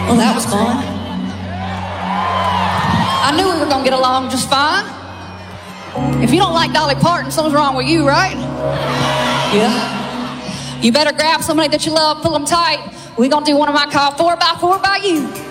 Well, that was fun. I knew we were going to get along just fine. If you don't like Dolly Parton, something's wrong with you, right? Yeah. You better grab somebody that you love, pull them tight. We're going to do one of my call 4x4 by you.